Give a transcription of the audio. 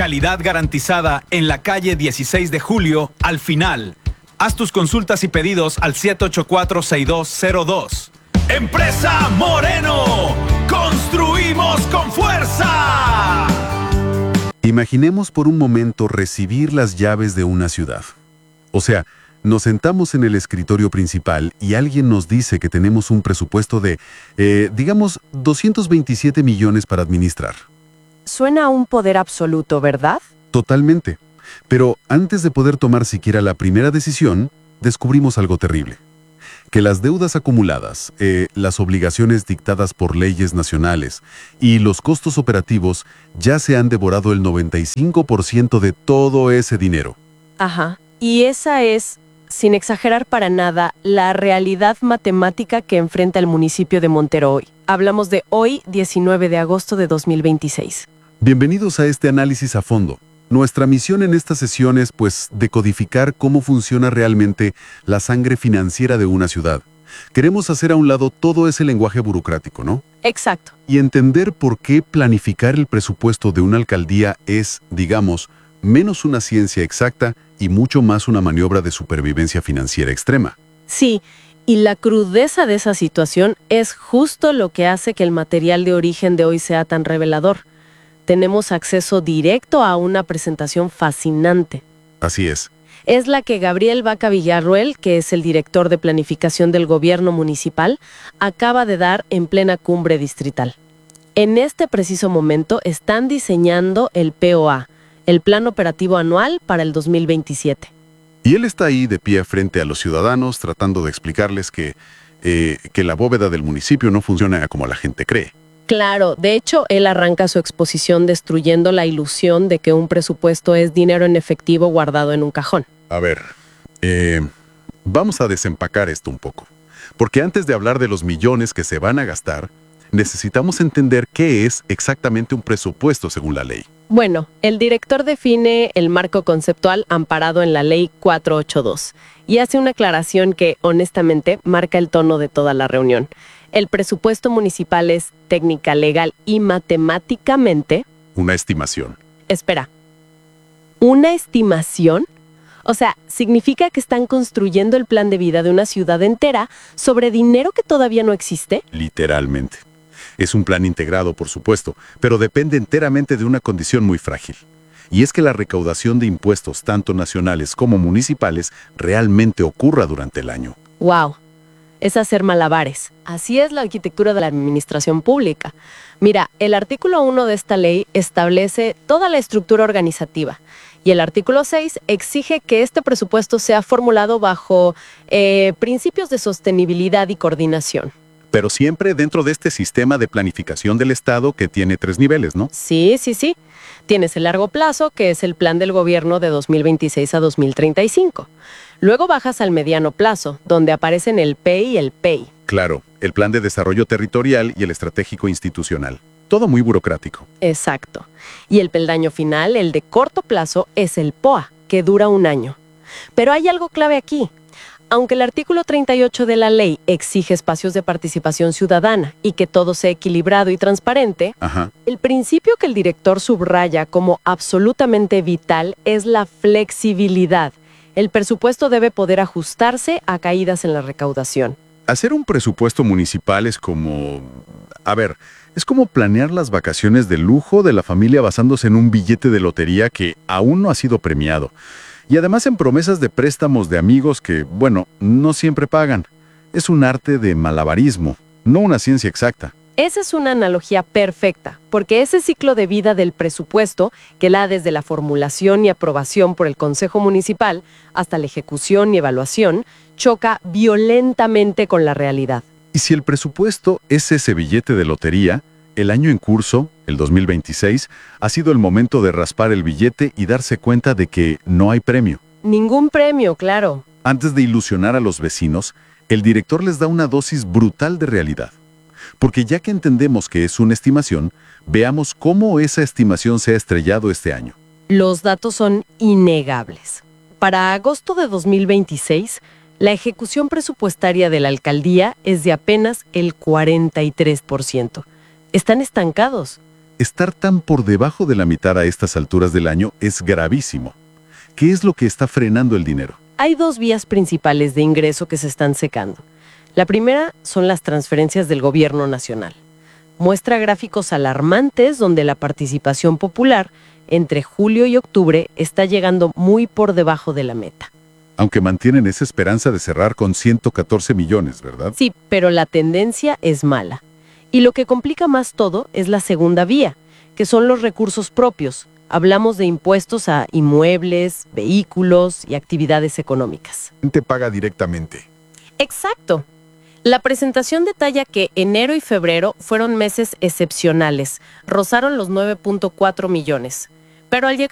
Calidad garantizada en la calle 16 de Julio, al final. Haz tus consultas y pedidos al 784-6202. ¡Empresa Moreno! ¡Construimos con fuerza! Imaginemos por un momento recibir las llaves de una ciudad. O sea, nos sentamos en el escritorio principal y alguien nos dice que tenemos un presupuesto de, digamos, 227 millones para administrar. Suena a un poder absoluto, ¿verdad? Totalmente. Pero antes de poder tomar siquiera la primera decisión, descubrimos algo terrible. Que las deudas acumuladas, las obligaciones dictadas por leyes nacionales y los costos operativos ya se han devorado el 95% de todo ese dinero. Ajá. Y esa es, sin exagerar para nada, la realidad matemática que enfrenta el municipio de Montero hoy. Hablamos de hoy, 19 de agosto de 2026. Bienvenidos a este análisis a fondo. Nuestra misión en esta sesión es, pues, decodificar cómo funciona realmente la sangre financiera de una ciudad. Queremos hacer a un lado todo ese lenguaje burocrático, ¿no? Exacto. Y entender por qué planificar el presupuesto de una alcaldía es, digamos, menos una ciencia exacta y mucho más una maniobra de supervivencia financiera extrema. Sí, y la crudeza de esa situación es justo lo que hace que el material de origen de hoy sea tan revelador. Tenemos acceso directo a una presentación fascinante. Así es. Es la que Gabriel Vaca Villarroel, que es el director de planificación del gobierno municipal, acaba de dar en plena cumbre distrital. En este preciso momento están diseñando el POA, el Plan Operativo Anual para el 2027. Y él está ahí de pie frente a los ciudadanos tratando de explicarles que la bóveda del municipio no funciona como la gente cree. Claro, de hecho, él arranca su exposición destruyendo la ilusión de que un presupuesto es dinero en efectivo guardado en un cajón. A ver, vamos a desempacar esto un poco. Porque antes de hablar de los millones que se van a gastar, necesitamos entender qué es exactamente un presupuesto según la ley. Bueno, el director define el marco conceptual amparado en la Ley 482 y hace una aclaración que, honestamente, marca el tono de toda la reunión. El presupuesto municipal es técnica, legal y matemáticamente... Una estimación. Espera, ¿una estimación? O sea, significa que están construyendo el plan de vida de una ciudad entera sobre dinero que todavía no existe. Literalmente. Es un plan integrado, por supuesto, pero depende enteramente de una condición muy frágil. Y es que la recaudación de impuestos, tanto nacionales como municipales, realmente ocurra durante el año. ¡Wow! Es hacer malabares. Así es la arquitectura de la administración pública. Mira, el artículo 1 de esta ley establece toda la estructura organizativa y el artículo 6 exige que este presupuesto sea formulado bajo principios de sostenibilidad y coordinación. Pero siempre dentro de este sistema de planificación del Estado que tiene 3 niveles, ¿no? Sí. Tienes el largo plazo, que es el plan del gobierno de 2026 a 2035. Luego bajas al mediano plazo, donde aparecen el PEI y el PEI. Claro, el plan de desarrollo territorial y el estratégico institucional. Todo muy burocrático. Exacto. Y el peldaño final, el de corto plazo, es el POA, que dura 1 año. Pero hay algo clave aquí. Aunque el artículo 38 de la ley exige espacios de participación ciudadana y que todo sea equilibrado y transparente, el principio que el director subraya como absolutamente vital es la flexibilidad. El presupuesto debe poder ajustarse a caídas en la recaudación. Hacer un presupuesto municipal es como... es como planear las vacaciones de lujo de la familia basándose en un billete de lotería que aún no ha sido premiado. Y además en promesas de préstamos de amigos que, bueno, no siempre pagan. Es un arte de malabarismo, no una ciencia exacta. Esa es una analogía perfecta, porque ese ciclo de vida del presupuesto, que va desde la formulación y aprobación por el Consejo Municipal hasta la ejecución y evaluación, choca violentamente con la realidad. Y si el presupuesto es ese billete de lotería, el año en curso, el 2026, ha sido el momento de raspar el billete y darse cuenta de que no hay premio. Ningún premio, claro. Antes de ilusionar a los vecinos, el director les da una dosis brutal de realidad. Porque ya que entendemos que es una estimación, veamos cómo esa estimación se ha estrellado este año. Los datos son innegables. Para agosto de 2026, la ejecución presupuestaria de la alcaldía es de apenas el 43%. Están estancados. Estar tan por debajo de la mitad a estas alturas del año es gravísimo. ¿Qué es lo que está frenando el dinero? Hay dos vías principales de ingreso que se están secando. La primera son las transferencias del gobierno nacional. Muestra gráficos alarmantes donde la participación popular entre julio y octubre está llegando muy por debajo de la meta. Aunque mantienen esa esperanza de cerrar con 114 millones, ¿verdad? Sí, pero la tendencia es mala. Y lo que complica más todo es la segunda vía, que son los recursos propios. Hablamos de impuestos a inmuebles, vehículos y actividades económicas. Te paga directamente. Exacto. La presentación detalla que enero y febrero fueron meses excepcionales, rozaron los 9.4 millones. Pero al llegar